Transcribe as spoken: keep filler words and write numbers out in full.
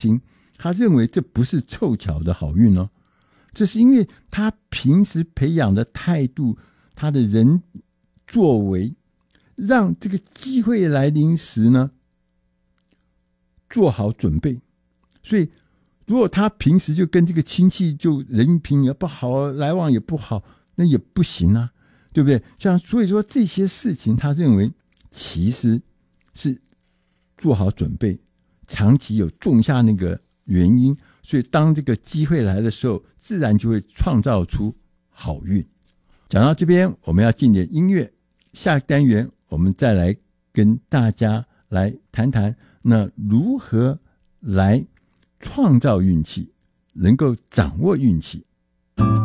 他认为这不是凑巧的好运哦，这是因为他平时培养的态度，他的人作为，让这个机会来临时呢，做好准备。所以如果他平时就跟这个亲戚就人品也不好，来往也不好，那也不行啊，对不对？像所以说这些事情，他认为其实是做好准备，长期有种下那个原因，所以当这个机会来的时候，自然就会创造出好运。讲到这边，我们要进点音乐，下单元我们再来跟大家来谈谈，那如何来创造运气，能够掌握运气。